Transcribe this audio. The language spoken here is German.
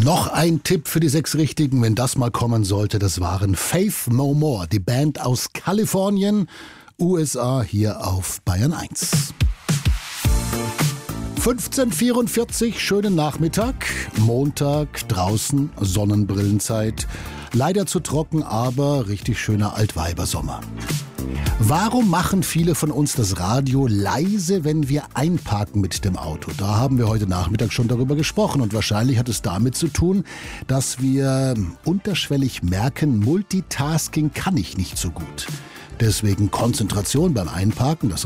Noch ein Tipp für die 6 Richtigen, wenn das mal kommen sollte. Das waren Faith No More, die Band aus Kalifornien, USA, hier auf Bayern 1. 15:44, schönen Nachmittag, Montag, draußen, Sonnenbrillenzeit. Leider zu trocken, aber richtig schöner Altweibersommer. Warum machen viele von uns das Radio leise, wenn wir einparken mit dem Auto? Da haben wir heute Nachmittag schon darüber gesprochen und wahrscheinlich hat es damit zu tun, dass wir unterschwellig merken, Multitasking kann ich nicht so gut. Deswegen Konzentration beim Einparken, das